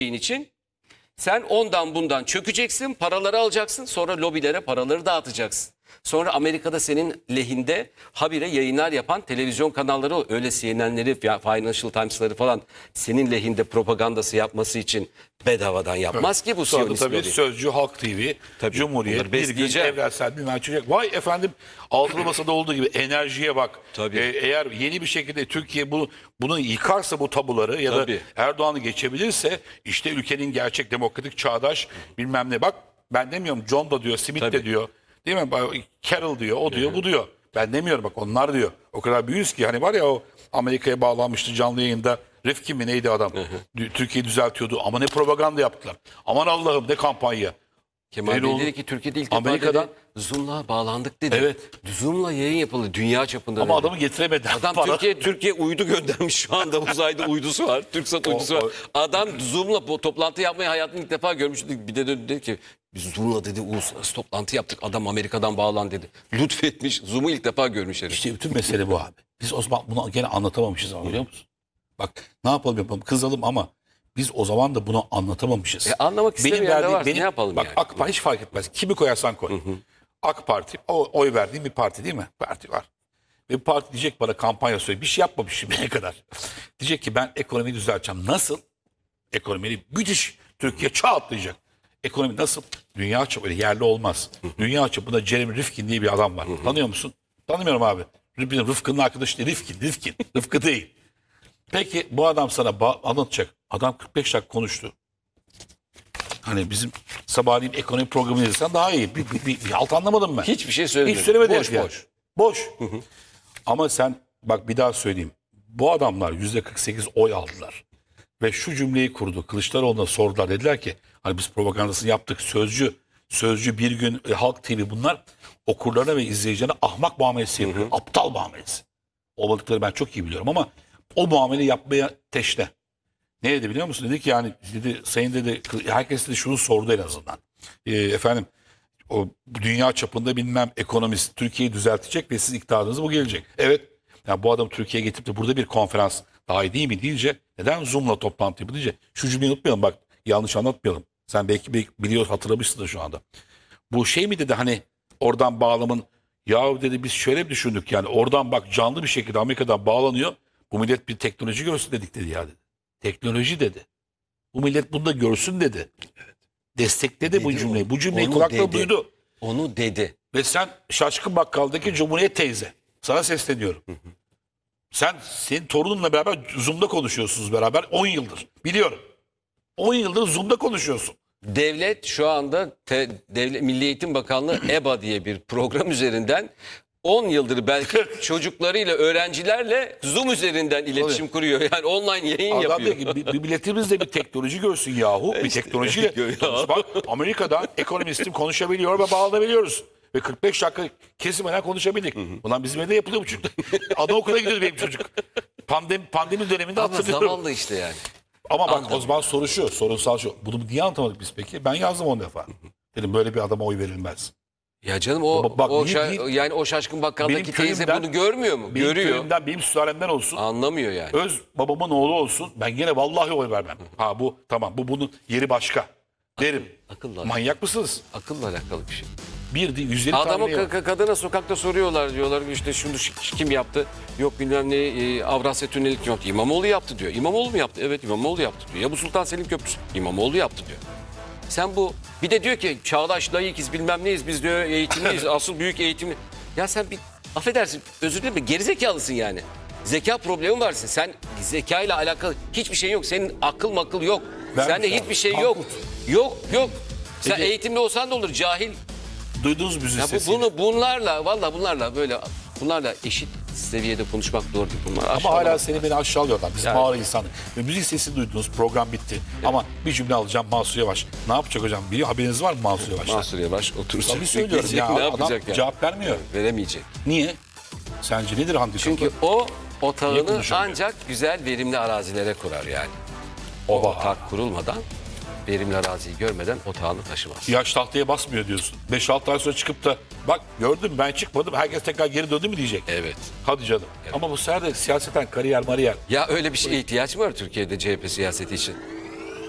için sen ondan bundan çökeceksin, paraları alacaksın, sonra lobilere paraları dağıtacaksın. Sonra Amerika'da senin lehinde habire yayınlar yapan televizyon kanalları, öyle CNN'leri, Financial Times'ları falan senin lehinde propagandası yapması için bedavadan yapmaz ki bu Sonra Siyonist tabii lobi. Sözcü, Halk TV, Tabii, Cumhuriyet, bunları Bir Gün, besleyeceğim. Evrensel Bilmem Çocuk. Vay efendim, altılı masada olduğu gibi enerjiye bak. Tabii. Eğer yeni bir şekilde Türkiye bunu yıkarsa, bu tabuları ya da Tabii. Erdoğan'ı geçebilirse, işte ülkenin gerçek demokratik çağdaş bilmem ne. Bak ben demiyorum, John da diyor, Smith de Tabii. diyor. Değil mi? Carroll diyor, o diyor, bu diyor. Ben demiyorum, bak onlar diyor. O kadar büyüyüz ki, hani var ya, o Amerika'ya bağlanmıştı canlı yayında. Rifkin mi neydi adam? Türkiye'yi düzeltiyordu. Ama ne propaganda yaptılar. Aman Allah'ım, ne kampanya. Kemal Öyle Bey oldu. dedi ki Türkiye'de ilk defa Amerika'dan- dedi, Zoom'la bağlandık dedi. Evet. Zoom'la yayın yapıldı dünya çapında Ama dedi. adamı getiremediler. Adam Para. Türkiye uydu göndermiş şu anda, uzayda uydusu var. TürkSat uydusu var. Adam Zoom'la bu toplantı yapmayı hayatında ilk defa görmüş. Bir de dedi ki biz Zoom'la dedi uluslararası toplantı yaptık. Adam Amerika'dan bağlan dedi. Lütfetmiş. Zoom'u ilk defa görmüş herif. İşte bütün mesele bu abi. Biz o zaman bunu gene anlatamamışız ama, biliyor musun? Bak ne yapalım kızalım ama biz o zaman da bunu anlatamamışız. Anlamak istemeyen de var. Ne yapalım bak, yani? AK Parti hiç fark etmez. Kimi koyarsan koy. AK Parti, oy verdiğim bir parti değil mi? Parti var. Ve bu parti diyecek bana, kampanya söyleyip bir şey yapmamış şimdiye kadar. Diyecek ki ben ekonomiyi düzelteceğim. Nasıl? Ekonomiyi müthiş. Türkiye çağ atlayacak. Ekonomi nasıl? Dünya çapında, yerli olmaz. Dünya çapında Jeremy Rifkin diye bir adam var. Tanıyor musun? Tanımıyorum abi. Rıfkı'nın arkadaşı değil. Rifkin. Rıfkı değil. Peki bu adam sana anlatacak. Adam 45 dakika konuştu. Hani bizim sabahleyin ekonomi programını izlesen daha iyi. Bir alt anlamadım ben. Hiçbir şey söylemedi. Hiç söylemedi. Boş yani. boş. Boş. Ama sen bak, bir daha söyleyeyim. Bu adamlar %48 oy aldılar. Ve şu cümleyi kurdu. Kılıçdaroğlu'na sordular. Dediler ki hani biz propagandasını yaptık. Sözcü, Bir Gün, Halk TV, bunlar okurlarına ve izleyicilerine ahmak muamelesi yapıyor. Aptal muamelesi. Olmadıkları ben çok iyi biliyorum ama o muamele yapmaya teşne. Ne dedi biliyor musun? Dedi ki yani, dedi, sayın dedi, herkes de şunu sordu en azından. Efendim, o dünya çapında bilmem ekonomist Türkiye'yi düzeltecek ve siz iktidarınız bu gelecek. Evet. Yani bu adam Türkiye'ye getirip de burada bir konferans daha iyi değil mi deyince, neden Zoom'la toplantı yapınca, şu cümleyi unutmayalım, bak yanlış anlatmayalım. Sen belki biliyor, hatırlamışsın da şu anda. Bu şey mi dedi, hani oradan bağlamın, ya dedi biz şöyle bir düşündük, yani oradan bak canlı bir şekilde Amerika'dan bağlanıyor. Bu millet bir teknoloji görsün dedik dedi ya dedi. Teknoloji dedi. Bu millet bunu da görsün dedi. Evet. Destekledi Dedi bu cümleyi. Bu cümleyi onu kulakla dedi. duydu. Onu dedi. Ve sen Şaşkın Bakkal'daki Cumhuriyet teyze. Sana sesleniyorum. Senin torununla beraber Zoom'da konuşuyorsunuz beraber 10 yıldır. Biliyorum. 10 yıldır Zoom'da konuşuyorsun. Devlet şu anda Milli Eğitim Bakanlığı EBA diye bir program üzerinden 10 yıldır belki çocuklarıyla, öğrencilerle Zoom üzerinden iletişim kuruyor. Yani online yayın Adam yapıyor. diyor ki bir milletimiz de bir teknoloji görsün yahu. Bir teknolojiyle konuşmak. Amerika'dan ekonomistim konuşabiliyor ve bağlanabiliyoruz. Ve 45 dakika kesilmeden konuşabildik. Ulan bizim evde yapılıyor bu çocuk. Anaokula gidiyor benim çocuk. Pandemi döneminde Ama hatırlıyorum. zavallı işte yani. Ama bak Anladım. o zaman sorunsal şu. Bunu niye anlatamadık biz peki? Ben yazdım 10 defa. Dedim böyle bir adama oy verilmez. Ya canım Bak, yani o Şaşkın Bakkal'daki benim teyze köyümden- bunu görmüyor mu? Benim Görüyor. köyümden, benim sülalemden olsun. Anlamıyor yani. Öz babamın oğlu olsun. Ben gene vallahi oy vermem. Ha bu tamam, bunun yeri başka. Derim. Akıllı. Manyak mısınız? Akılla alakalı bir şey. Bir değil 150 Adama tane var. kadına sokakta soruyorlar, diyorlar ki işte şunu kim yaptı? Yok bilmem ne, Avrasya Tüneli kim yaptı? İmamoğlu yaptı diyor. İmamoğlu mu yaptı? Evet İmamoğlu yaptı diyor. Ya bu Sultan Selim Köprüsü İmamoğlu yaptı diyor. Sen bu bir de diyor ki çağdaş layıkız bilmem neyiz biz diyor, eğitimliyiz asıl büyük eğitimli. Ya sen bir affedersin, özür dilerim, gerizekalısın yani. Zeka problemi varsın. Sen zekayla alakalı hiçbir şey yok. Senin akıl yok. Vermiş Sende abi. hiçbir şey Tankut. yok. Yok. Sen Peki. eğitimli olsan da olur, cahil. Duydunuz mu bizim Ya sesini? bunlarla eşit seviyede konuşmak doğru değil. Bunlar Ama aşağılama. hala seni beni aşağılıyorlar. Biz Yani. mağara insanı. Ve müzik sesini duydunuz, program bitti. Ama bir cümle alacağım, Mansur Yavaş. Ne yapacak hocam? Biliyor, haberiniz var mı Mansur Yavaş'tan? Mansur Yavaş oturacak. Tabii söylüyorum ya, Ne adam yapacak yani? cevap vermiyor. Veremeyecek. Niye? Sence nedir handikapı? Çünkü o otağını konuşamıyor? ancak güzel verimli arazilere kurar yani. O Oba. otak kurulmadan, verimli araziyi görmeden otağını taşımaz. Yaş tahtaya basmıyor diyorsun. 5-6 ay sonra çıkıp da bak gördüm ben çıkmadım, herkes tekrar geri döndü mü diyecek. Evet. Hadi canım. Ama bu sefer de siyaseten kariyer mariyer. Ya öyle bir şeye ihtiyaç mı var Türkiye'de CHP siyaseti için?